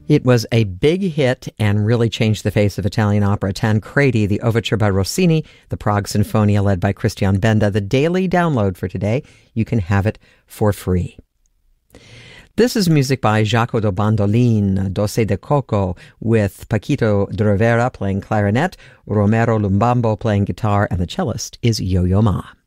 It was a big hit and really changed the face of Italian opera. Tancredi, the overture by Rossini, the Prague Sinfonia led by Christian Benda, the daily download for today. You can have it for free. This is music by Jaco do Bandolin, Doce de Coco, with Paquito de Rivera playing clarinet, Romero Lumbambo playing guitar, and the cellist is Yo-Yo Ma.